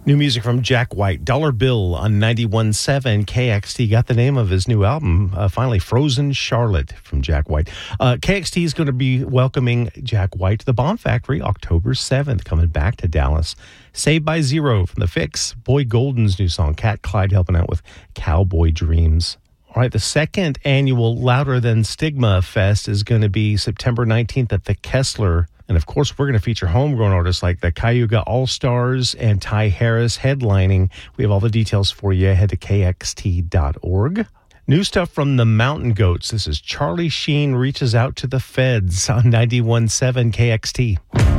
New music from Jack White. Dollar Bill on 91.7 KXT got the name of his new album, finally, Frozen Charlotte from Jack White. KXT is going to be welcoming Jack White to the Bomb Factory October 7th, coming back to Dallas. Saved by Zero from The Fix. Boy Golden's new song, Cat Clyde helping out with Cowboy Dreams. All right, the second annual Louder Than Stigma Fest is going to be September 19th at the Kessler. And, of course, we're going to feature homegrown artists like the Cayuga All-Stars and Ty Harris headlining. We have all the details for you. Head to kxt.org. New stuff from the Mountain Goats. This is Charlie Sheen Reaches Out to the Feds on 91.7 KXT.